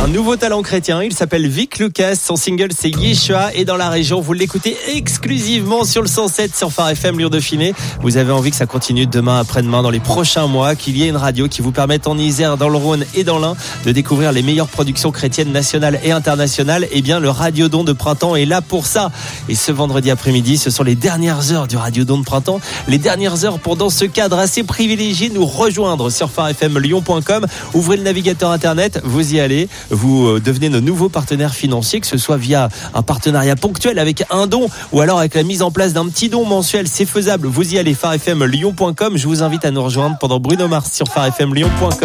Un nouveau talent chrétien, il s'appelle Vic Lucas, son single c'est Yeshua et dans la région, vous l'écoutez exclusivement sur le 107 sur Phare FM Lyon-Dauphiné. Vous avez envie que ça continue demain après-demain dans les prochains mois, qu'il y ait une radio qui vous permette en Isère, dans le Rhône et dans l'Ain de découvrir les meilleures productions chrétiennes nationales et internationales. Eh bien, le Radiodon de printemps est là pour ça. Et ce vendredi après-midi, ce sont les dernières heures du Radiodon de printemps, les dernières heures pour dans ce cadre assez privilégié nous rejoindre sur pharefmlyon.com. Ouvrez le navigateur internet, vous y allez. Vous devenez nos nouveaux partenaires financiers, que ce soit via un partenariat ponctuel avec un don ou alors avec la mise en place d'un petit don mensuel. C'est faisable. Vous y allez, pharefmlyon.com. Je vous invite à nous rejoindre pendant Bruno Mars sur pharefmlyon.com.